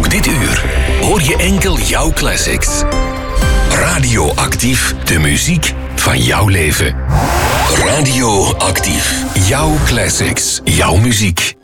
Dit uur hoor je enkel jouw classics. Radioactief, de muziek van jouw leven. Radioactief, jouw classics, jouw muziek.